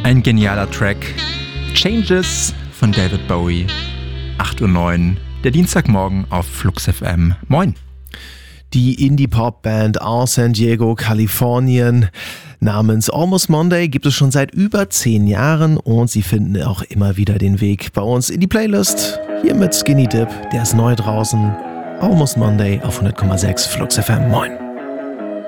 Ein genialer Track. Changes von David Bowie. 8:09 Uhr, der Dienstagmorgen auf Flux FM. Moin. Die Indie-Pop-Band aus San Diego, Kalifornien namens Almost Monday gibt es schon seit über 10 Jahren und sie finden auch immer wieder den Weg bei uns in die Playlist. Hier mit Skinny Dip, der ist neu draußen. Almost Monday auf 100,6 Flux FM. Moin.